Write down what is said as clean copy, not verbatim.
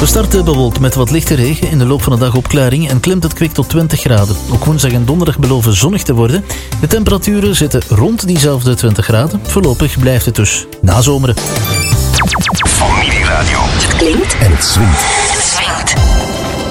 We starten bewolkt met wat lichte regen, in de loop van de dag opklaring en klimt het kwik tot 20 graden. Ook woensdag en donderdag beloven zonnig te worden. De temperaturen zitten rond diezelfde 20 graden. Voorlopig blijft het dus nazomeren. Familieradio. Het klinkt En het swingt. en het swingt.